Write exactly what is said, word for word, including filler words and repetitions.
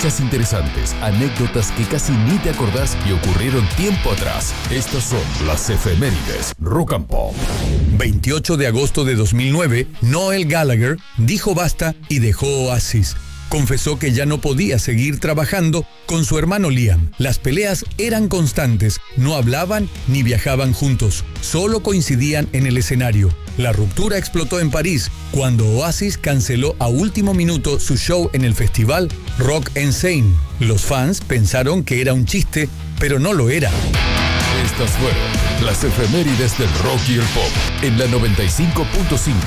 Noticias interesantes, anécdotas que casi ni te acordás que ocurrieron tiempo atrás. Estas son las efemérides Rock and Pop. veintiocho de agosto de dos mil nueve, Noel Gallagher dijo basta y dejó Oasis. Confesó que ya no podía seguir trabajando con su hermano Liam. Las peleas eran constantes, no hablaban ni viajaban juntos, solo coincidían en el escenario. La ruptura explotó en París cuando Oasis canceló a último minuto su show en el festival Rock en Seine. Los fans pensaron que era un chiste, pero no lo era. Estas fueron las efemérides del rock y el pop en la noventa y cinco punto cinco.